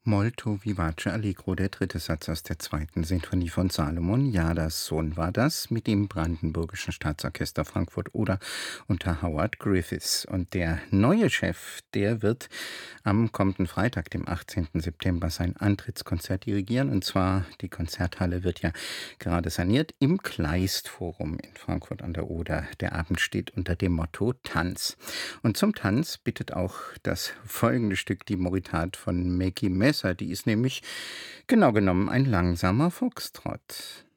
Molto vivace allegro, der dritte Satz aus der zweiten Sinfonie von Salomon. Jadas Sohn war das, mit dem Brandenburgischen Staatsorchester Frankfurt oder unter Howard Griffiths. Und der neue Chef, der wird am kommenden Freitag, dem 18. September, sein Antrittskonzert dirigieren. Und zwar, die Konzerthalle wird ja gerade saniert im Kleistforum in Frankfurt an der Oder. Der Abend steht unter dem Motto Tanz. Und zum Tanz bittet auch das folgende Stück die Moritat von Mackie Messer. Die ist nämlich genau genommen ein langsamer Foxtrott.